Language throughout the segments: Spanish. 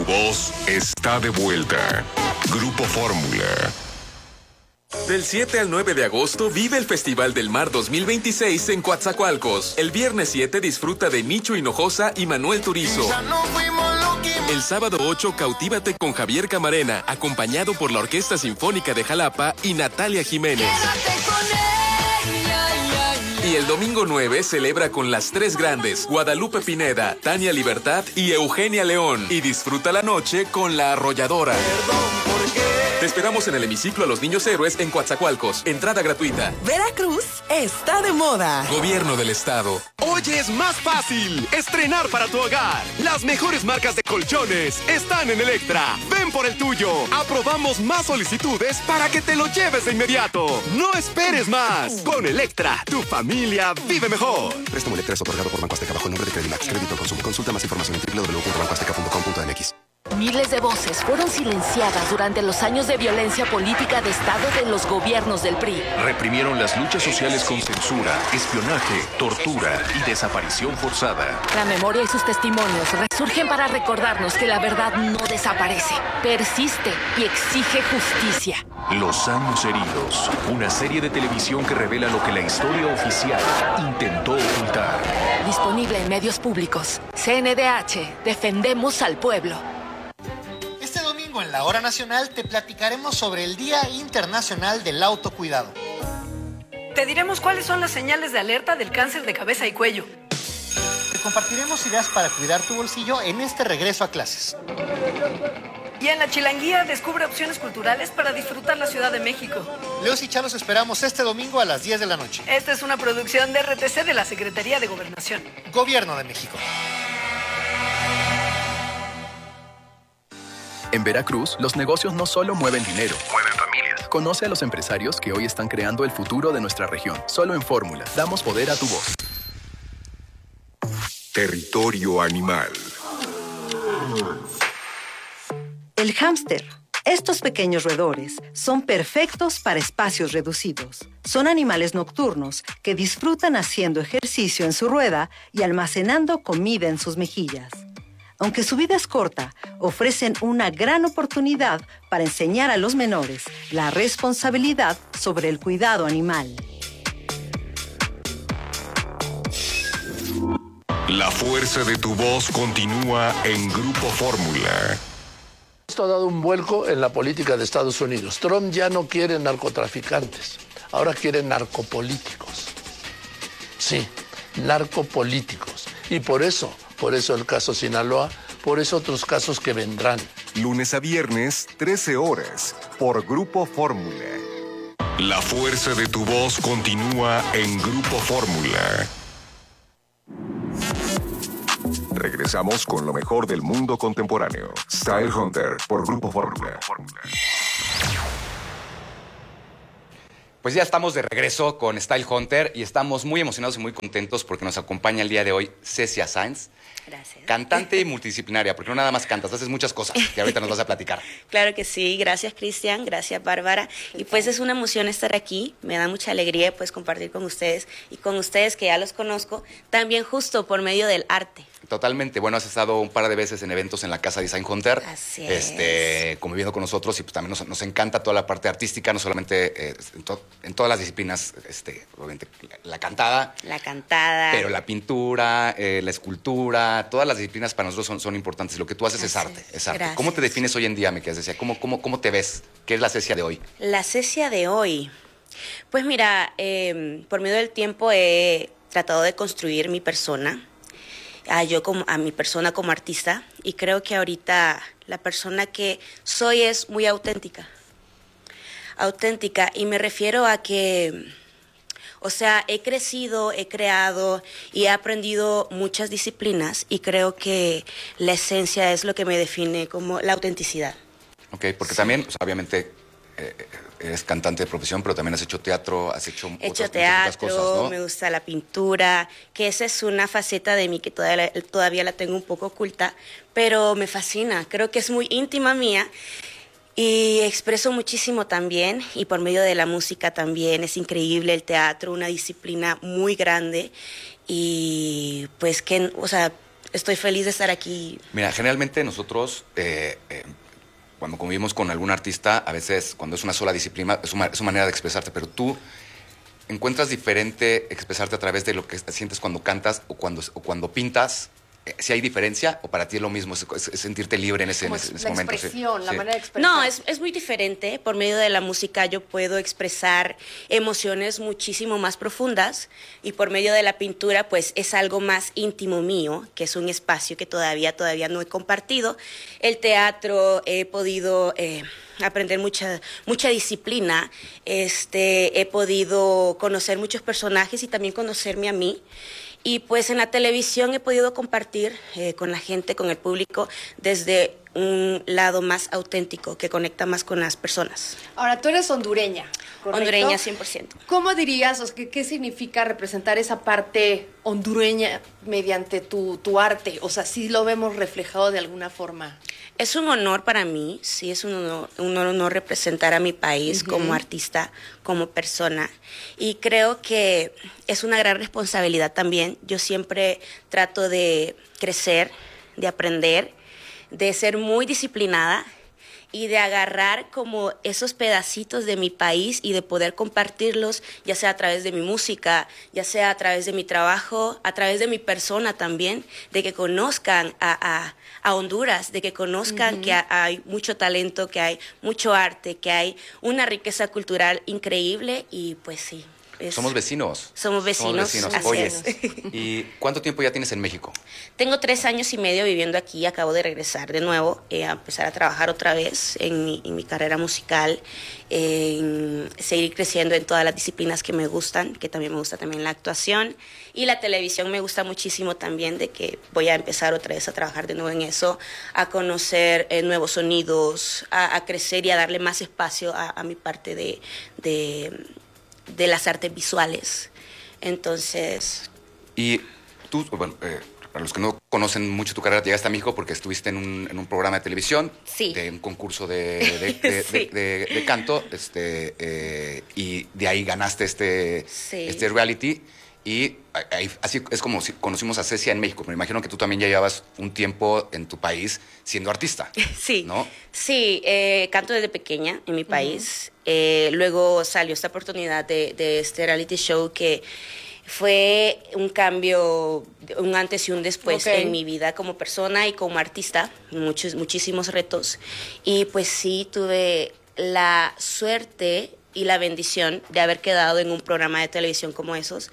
voz está de vuelta. Grupo Fórmula. Del 7 al 9 de agosto vive el Festival del Mar 2026 en Coatzacoalcos. El viernes 7 disfruta de Nicho Hinojosa y Manuel Turizo. El sábado 8 cautívate con Javier Camarena, acompañado por la Orquesta Sinfónica de Jalapa y Natalia Jiménez. Y el domingo 9 celebra con las tres grandes, Guadalupe Pineda, Tania Libertad y Eugenia León. Y disfruta la noche con La Arrolladora. Te esperamos en el hemiciclo a los Niños Héroes en Coatzacoalcos. Entrada gratuita. Veracruz está de moda. Gobierno del Estado. Hoy es más fácil estrenar para tu hogar. Las mejores marcas de colchones están en Electra. Ven por el tuyo. Aprobamos más solicitudes para que te lo lleves de inmediato. No esperes más. Con Electra, tu familia vive mejor. Préstamo Electra es otorgado por Banco Azteca bajo el nombre de Credimax. Crédito al consumo. Consulta más información en www.bancoazteca.com.mx. Miles de voces fueron silenciadas durante los años de violencia política de Estado de los gobiernos del PRI. Reprimieron las luchas sociales con censura, espionaje, tortura y desaparición forzada. La memoria y sus testimonios resurgen para recordarnos que la verdad no desaparece, persiste y exige justicia. Los años heridos, una serie de televisión que revela lo que la historia oficial intentó ocultar. Disponible en medios públicos. CNDH, defendemos al pueblo. Este domingo en la Hora Nacional te platicaremos sobre el Día Internacional del Autocuidado. Te diremos cuáles son las señales de alerta del cáncer de cabeza y cuello. Te compartiremos ideas para cuidar tu bolsillo en este regreso a clases. Y en la Chilanguía descubre opciones culturales para disfrutar la Ciudad de México. Leos y Chalos esperamos este domingo a las 10 de la noche. Esta es una producción de RTC de la Secretaría de Gobernación. Gobierno de México. En Veracruz, los negocios no solo mueven dinero, Mueven familias. Conoce a los empresarios que hoy están creando el futuro de nuestra región. Solo en Fórmula, damos poder a tu voz. Territorio animal. El hámster. Estos pequeños roedores son perfectos para espacios reducidos. Son animales nocturnos que disfrutan haciendo ejercicio en su rueda y almacenando comida en sus mejillas. Aunque su vida es corta, ofrecen una gran oportunidad para enseñar a los menores la responsabilidad sobre el cuidado animal. La fuerza de tu voz continúa en Grupo Fórmula. Esto ha dado un vuelco en la política de Estados Unidos. Trump ya no quiere narcotraficantes, ahora quiere narcopolíticos. Sí, narcopolíticos. Y por eso el caso Sinaloa, por eso otros casos que vendrán. Lunes a viernes, 13 horas, por Grupo Fórmula. La fuerza de tu voz continúa en Grupo Fórmula. Regresamos con lo mejor del mundo contemporáneo. Style Hunter por Grupo Fórmula. Pues ya estamos de regreso con Style Hunter y estamos muy emocionados y muy contentos porque nos acompaña el día de hoy Cecia Sáenz. Gracias. Cantante y multidisciplinaria, porque no nada más cantas, haces muchas cosas que ahorita nos vas a platicar. Claro que sí, gracias Cristian, gracias Bárbara. Y pues es una emoción estar aquí, me da mucha alegría pues compartir con ustedes y con ustedes que ya los conozco, también justo por medio del arte. Totalmente, bueno, has estado un par de veces en eventos en la casa Design Hunter, Así es. Conviviendo con nosotros y pues también nos encanta toda la parte artística, no solamente en todas las disciplinas, obviamente la cantada. La cantada. Pero la pintura, la escultura, todas las disciplinas para nosotros son importantes. Lo que tú haces es arte, es arte. Gracias. ¿Cómo te defines hoy en día, me quedas decía? ¿Cómo te ves? ¿Qué es la Cecia de hoy? La Cecia de hoy. Pues mira, por medio del tiempo he tratado de construir mi persona, a mi persona como artista, y creo que ahorita la persona que soy es muy auténtica. Auténtica, y me refiero a que, o sea, he crecido, he creado y he aprendido muchas disciplinas y creo que la esencia es lo que me define como la autenticidad. Ok, porque también, o sea, obviamente, eres cantante de profesión, pero también has hecho teatro, has hecho muchas otras cosas, ¿no? Me gusta la pintura, que esa es una faceta de mí que todavía la tengo un poco oculta, pero me fascina, creo que es muy íntima mía y expreso muchísimo también, y por medio de la música también. Es increíble el teatro, una disciplina muy grande y pues que, o sea, estoy feliz de estar aquí. Mira, generalmente nosotros, cuando convivimos con algún artista, a veces cuando es una sola disciplina, es su manera de expresarte, pero tú encuentras diferente expresarte a través de lo que sientes cuando cantas o cuando pintas. ¿Si hay diferencia o para ti es lo mismo, es sentirte libre en ese momento? La expresión, sí. La manera de expresar. No, es muy diferente. Por medio de la música yo puedo expresar emociones muchísimo más profundas y por medio de la pintura pues es algo más íntimo mío, que es un espacio que todavía no he compartido. El teatro he podido aprender mucha disciplina, he podido conocer muchos personajes y también conocerme a mí. Y pues en la televisión he podido compartir con la gente, con el público, desde un lado más auténtico, que conecta más con las personas. Ahora, tú eres hondureña, ¿correcto? Hondureña 100%. ¿Cómo dirías, o sea, qué significa representar esa parte hondureña mediante tu arte? O sea, ¿sí lo vemos reflejado de alguna forma? Es un honor para mí, sí, es un honor representar a mi país como artista, como persona. Y creo que es una gran responsabilidad también. Yo siempre trato de crecer, de aprender, de ser muy disciplinada y de agarrar como esos pedacitos de mi país y de poder compartirlos, ya sea a través de mi música, ya sea a través de mi trabajo, a través de mi persona también, de que conozcan a Honduras, de que conozcan que hay mucho talento, que hay mucho arte, que hay una riqueza cultural increíble y pues sí. Somos vecinos. Somos vecinos. Así Oye, es. ¿Y cuánto tiempo ya tienes en México? Tengo 3 años y medio viviendo aquí. Acabo de regresar de nuevo a empezar a trabajar otra vez en mi carrera musical, en seguir creciendo en todas las disciplinas que me gustan, que también me gusta también la actuación. Y la televisión me gusta muchísimo también, de que voy a empezar otra vez a trabajar de nuevo en eso, a conocer nuevos sonidos, a crecer y a darle más espacio a mi parte de las artes visuales. Entonces... Y tú, bueno, para los que no conocen mucho tu carrera, llegaste a México porque estuviste en un programa de televisión, de un concurso de canto, y de ahí ganaste este reality. Y así es como si conocimos a Cecia en México. Me imagino que tú también ya llevabas un tiempo en tu país siendo artista. Sí, ¿no? Sí, canto desde pequeña en mi país. Luego salió esta oportunidad de este reality show que fue un cambio, un antes y un después en mi vida como persona y como artista. Muchísimos retos. Y pues sí, tuve la suerte y la bendición de haber quedado en un programa de televisión como esos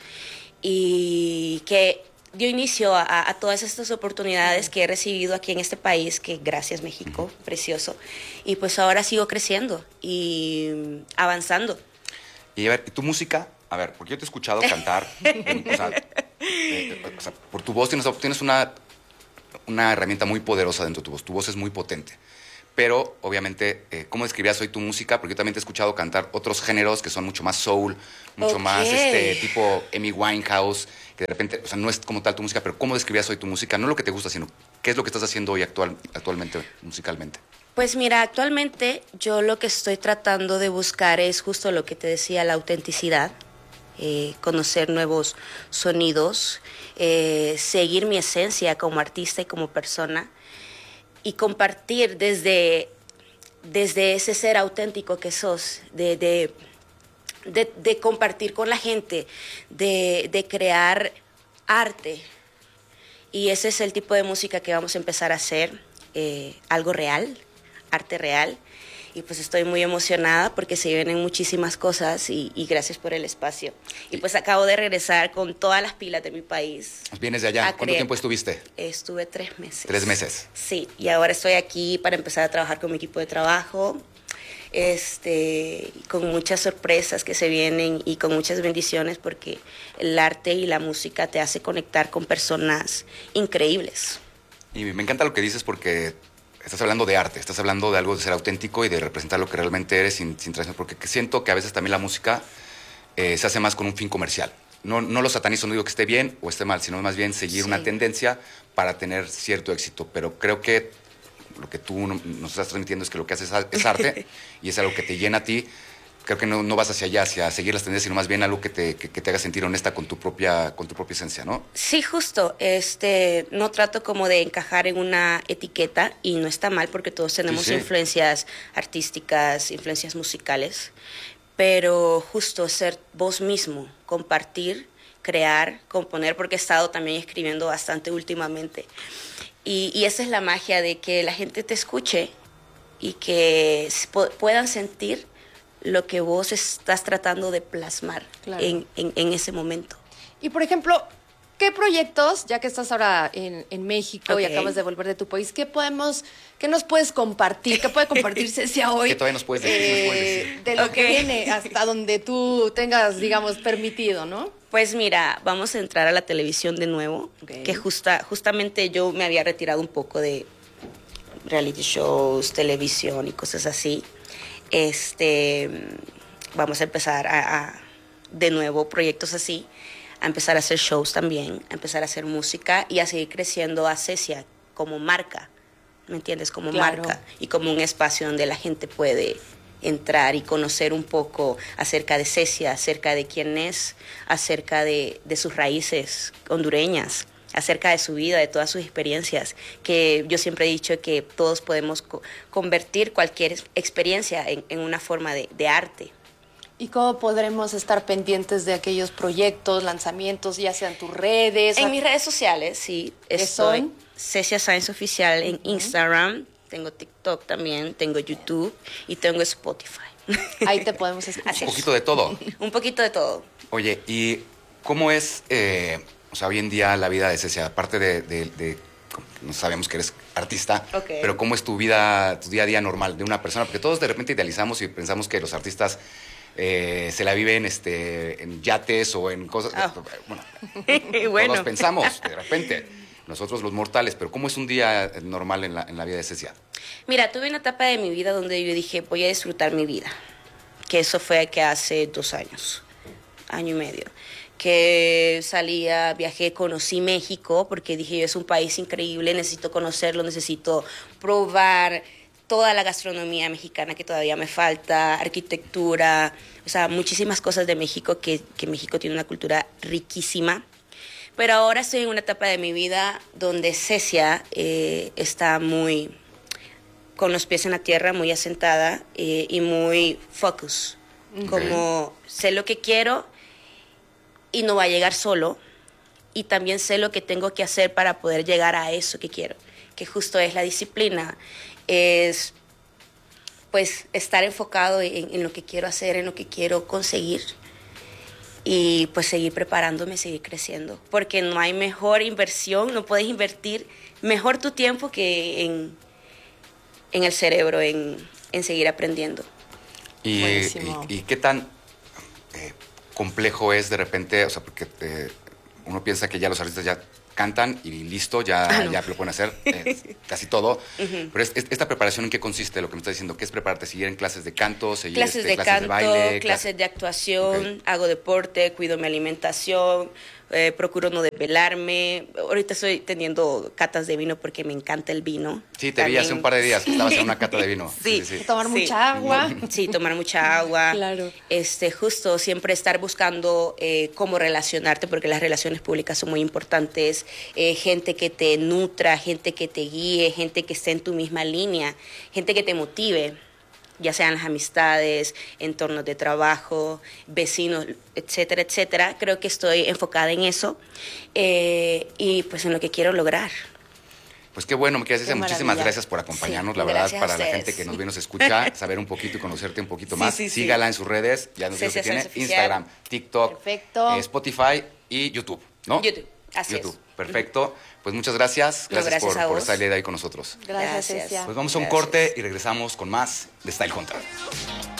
y que dio inicio a todas estas oportunidades que he recibido aquí en este país, que gracias México, precioso. Y pues ahora sigo creciendo y avanzando. Y a ver, ¿y tu música? A ver, porque yo te he escuchado cantar, o sea, por tu voz tienes una herramienta muy poderosa dentro de tu voz. Tu voz es muy potente. Pero, obviamente, ¿cómo describías hoy tu música? Porque yo también te he escuchado cantar otros géneros que son mucho más soul, mucho más tipo Amy Winehouse, que de repente, o sea, no es como tal tu música, pero ¿cómo describías hoy tu música? No lo que te gusta, sino qué es lo que estás haciendo hoy actualmente musicalmente. Pues mira, actualmente yo lo que estoy tratando de buscar es justo lo que te decía, la autenticidad, conocer nuevos sonidos, seguir mi esencia como artista y como persona, y compartir desde ese ser auténtico que sos, de compartir con la gente, de crear arte. Y ese es el tipo de música que vamos a empezar a hacer, algo real, arte real. Y pues estoy muy emocionada porque se vienen muchísimas cosas y gracias por el espacio. Y pues acabo de regresar con todas las pilas de mi país. ¿Vienes de allá? ¿Cuánto tiempo estuviste? Estuve 3 meses. 3 meses. Sí, y ahora estoy aquí para empezar a trabajar con mi equipo de trabajo, con muchas sorpresas que se vienen y con muchas bendiciones porque el arte y la música te hace conectar con personas increíbles. Y me encanta lo que dices porque estás hablando de arte, estás hablando de algo de ser auténtico y de representar lo que realmente eres sin traición, porque siento que a veces también la música se hace más con un fin comercial. No lo satanizo, no digo que esté bien o esté mal, sino más bien seguir una tendencia para tener cierto éxito. Pero creo que lo que tú nos estás transmitiendo es que lo que haces es arte y es algo que te llena a ti. creo que no vas hacia allá, hacia seguir las tendencias, sino más bien algo que te haga sentir honesta con tu propia esencia, ¿no? Sí, justo. No trato como de encajar en una etiqueta y no está mal porque todos tenemos influencias artísticas, influencias musicales, pero justo ser vos mismo, compartir, crear, componer, porque he estado también escribiendo bastante últimamente. Y esa es la magia de que la gente te escuche y que puedan sentir lo que vos estás tratando de plasmar en ese momento. Y por ejemplo, ¿qué proyectos, ya que estás ahora en México y acabas de volver de tu país, qué nos puedes compartir? ¿Qué puede compartir Cecia hoy? ¿Qué todavía nos puedes decir? De lo que viene hasta donde tú tengas, digamos, permitido, ¿no? Pues mira, vamos a entrar a la televisión de nuevo, que justamente yo me había retirado un poco de reality shows, televisión y cosas así. Vamos a empezar de nuevo proyectos así, a empezar a hacer shows también, a empezar a hacer música y a seguir creciendo a Cecia como marca, ¿me entiendes? Como marca y como un espacio donde la gente puede entrar y conocer un poco acerca de Cecia, acerca de quién es, acerca de sus raíces hondureñas, acerca de su vida, de todas sus experiencias, que yo siempre he dicho que todos podemos convertir cualquier experiencia en una forma de arte. ¿Y cómo podremos estar pendientes de aquellos proyectos, lanzamientos, ya sean tus redes? En mis redes sociales, sí. Estoy Cecia Sáenz Oficial en Instagram, tengo TikTok también, tengo YouTube y tengo Spotify. Ahí te podemos escuchar. Un poquito de todo. Un poquito de todo. Oye, ¿y cómo es... hoy en día la vida de Cecia, aparte de no sabemos que eres artista, pero ¿cómo es tu vida, tu día a día normal de una persona? Porque todos de repente idealizamos y pensamos que los artistas se la viven en yates o en cosas... Bueno, todos pensamos de repente, nosotros los mortales, pero ¿cómo es un día normal en la vida de Cecia? Mira, tuve una etapa de mi vida donde yo dije, voy a disfrutar mi vida, que eso fue que hace 2 años, año y medio. Que salía, viajé, conocí México, porque dije, es un país increíble, necesito conocerlo, necesito probar toda la gastronomía mexicana que todavía me falta, arquitectura, o sea, muchísimas cosas de México, que México tiene una cultura riquísima. Pero ahora estoy en una etapa de mi vida donde Cecia está muy con los pies en la tierra, muy asentada y muy focus. Como sé lo que quiero y no va a llegar solo, y también sé lo que tengo que hacer para poder llegar a eso que quiero, que justo es la disciplina, es pues estar enfocado en lo que quiero hacer, en lo que quiero conseguir, y pues seguir preparándome, seguir creciendo, porque no hay mejor inversión, no puedes invertir mejor tu tiempo que en el cerebro, en seguir aprendiendo. ¿Y qué tan complejo es de repente, o sea, porque uno piensa que ya los artistas ya cantan y listo, ya lo pueden hacer, casi todo. Pero esta preparación, ¿en qué consiste? Lo que me estás diciendo, ¿qué es prepararte? ¿Seguir en clases de canto? ¿Seguir clases de clases canto, de baile? Clases de actuación, hago deporte, cuido mi alimentación, procuro no desvelarme. Ahorita estoy teniendo catas de vino porque me encanta el vino. Sí, te vi hace un par de días que estabas en una cata de vino. Sí. Tomar mucha agua. Sí, tomar mucha agua. Claro. Justo siempre estar buscando cómo relacionarte, porque las relaciones públicas son muy importantes. Gente que te nutra, gente que te guíe, gente que esté en tu misma línea, gente que te motive, ya sean las amistades, entornos de trabajo, vecinos, etcétera, etcétera. Creo que estoy enfocada en eso y pues en lo que quiero lograr. Pues qué bueno, Cecia, muchísimas gracias por acompañarnos. La verdad, para la gente que nos ve y nos escucha, saber un poquito y conocerte un poquito más. Sígala en sus redes, ya nos dijo que tiene Instagram, TikTok, Spotify y YouTube, ¿no? YouTube, así es. Perfecto. Pues muchas gracias. Gracias por estar el día de ahí con nosotros. Gracias, Cecia. Pues vamos a un corte y regresamos con más de Style Hunter.